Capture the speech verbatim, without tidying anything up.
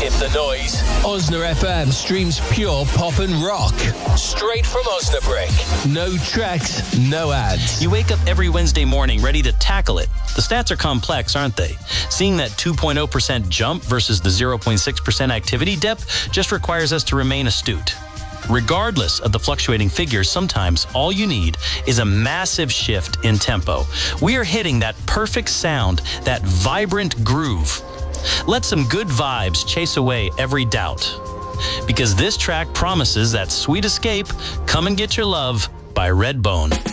Skip the noise. Osna F M streams pure pop and rock. Straight from Osnabrück. No tracks, no ads. You wake up every Wednesday morning ready to tackle it. The stats are complex, aren't they? Seeing that two point zero percent jump versus the zero point six percent activity depth just requires us to remain astute. Regardless of the fluctuating figures, sometimes all you need is a massive shift in tempo. We are hitting that perfect sound, that vibrant groove. Let some good vibes chase away every doubt. Because this track promises that sweet escape, Come and Get Your Love by Redbone.